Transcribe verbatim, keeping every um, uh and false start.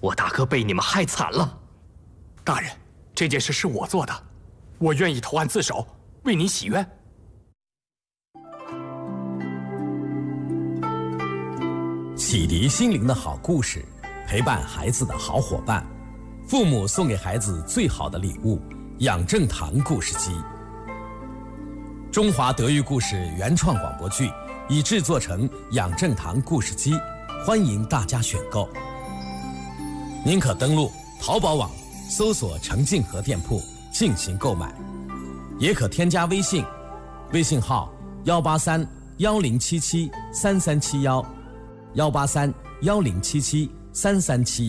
我大哥被你们害惨了。 大人，这件事是我做的，我愿意投案自首，为您洗冤。 启迪心灵的好故事，陪伴孩子的好伙伴，父母送给孩子最好的礼物——养正堂故事机。中华德育故事原创广播剧已制作成养正堂故事机，欢迎大家选购。您可登录淘宝网搜索程静和店铺进行购买，也可添加微信，微信号幺八三幺零七七三三七幺，幺八三幺零七七三三七幺。